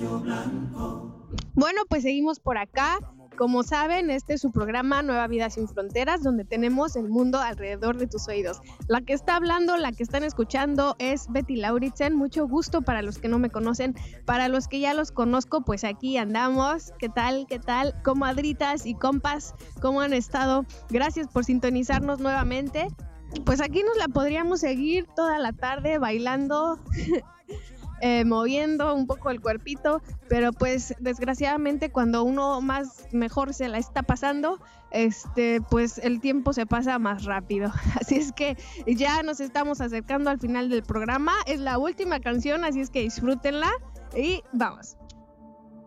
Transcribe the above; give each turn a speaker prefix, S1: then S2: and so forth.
S1: Bueno, pues seguimos por acá. Como saben, este es su programa Nueva Vida Sin Fronteras, donde tenemos el mundo alrededor de tus oídos. La que está hablando, la que están escuchando es Betty Lauritzen. Mucho gusto para los que no me conocen. Para los que ya los conozco, pues aquí andamos. ¿Qué tal? ¿Qué tal? Comadritas y compas, ¿cómo han estado? Gracias por sintonizarnos nuevamente. Pues aquí nos la podríamos seguir toda la tarde bailando, moviendo un poco el cuerpito, pero pues desgraciadamente cuando uno más mejor se la está pasando, pues el tiempo se pasa más rápido. Así es que ya nos estamos acercando al final del programa. Es la última canción, así es que disfrútenla y vamos.